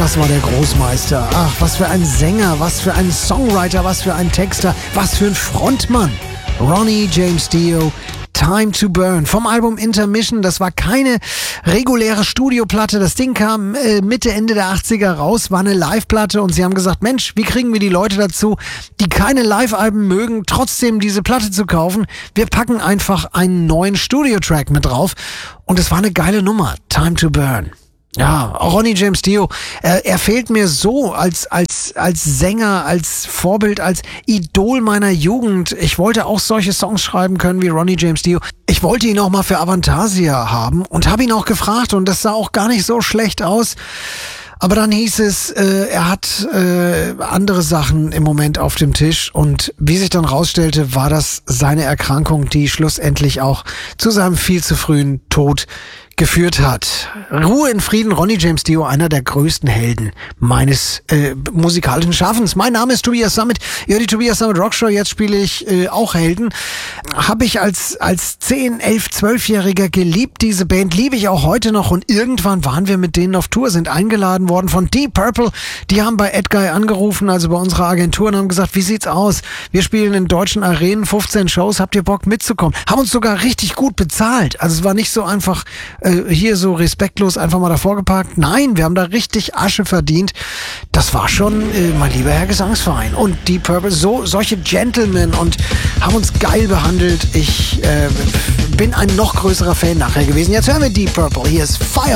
das war der Großmeister. Ach, was für ein Sänger, was für ein Songwriter, was für ein Texter, was für ein Frontmann. Ronnie James Dio, Time to Burn. Vom Album Intermission, das war keine reguläre Studioplatte. Das Ding kam Mitte, Ende der 80er raus, war eine Live-Platte und sie haben gesagt, Mensch, wie kriegen wir die Leute dazu, die keine Live-Alben mögen, trotzdem diese Platte zu kaufen? Wir packen einfach einen neuen Studio-Track mit drauf und es war eine geile Nummer, Time to Burn. Ja, Ronnie James Dio, er fehlt mir so als Sänger, als Vorbild, als Idol meiner Jugend. Ich wollte auch solche Songs schreiben können wie Ronnie James Dio. Ich wollte ihn auch mal für Avantasia haben und habe ihn auch gefragt und das sah auch gar nicht so schlecht aus. Aber dann hieß es, er hat andere Sachen im Moment auf dem Tisch und wie sich dann rausstellte, war das seine Erkrankung, die schlussendlich auch zu seinem viel zu frühen Tod geführt hat. Ruhe in Frieden, Ronnie James Dio, einer der größten Helden meines musikalischen Schaffens. Mein Name ist Tobias Sammet, ihr hört die Tobias Sammet Rockshow, jetzt spiele ich auch Helden. Habe ich als 10, 11, 12-Jähriger geliebt, diese Band liebe ich auch heute noch und irgendwann waren wir mit denen auf Tour, sind eingeladen worden von Deep Purple. Die haben bei Ed Guy angerufen, also bei unserer Agentur und haben gesagt, wie sieht's aus? Wir spielen in deutschen Arenen 15 Shows, habt ihr Bock mitzukommen? Haben uns sogar richtig gut bezahlt. Also es war nicht so einfach hier so respektlos einfach mal davor geparkt. Nein, wir haben da richtig Asche verdient. Das war schon mein lieber Herr Gesangsverein. Und Deep Purple, solche Gentlemen und haben uns geil behandelt. Ich bin ein noch größerer Fan nachher gewesen. Jetzt hören wir Deep Purple. Hier ist Fire.